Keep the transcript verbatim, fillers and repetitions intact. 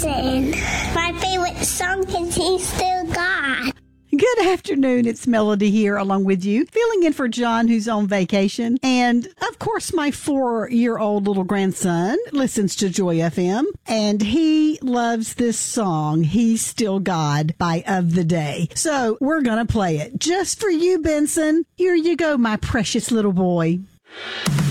Benson. My favorite song is He's Still God. Good afternoon. It's Melody here along with you, filling in for John, who's on vacation. And, of course, my four-year-old little grandson listens to Joy F M, and he loves this song, He's Still God, by Of the Day. So we're going to play it just for you, Benson. Here you go, my precious little boy.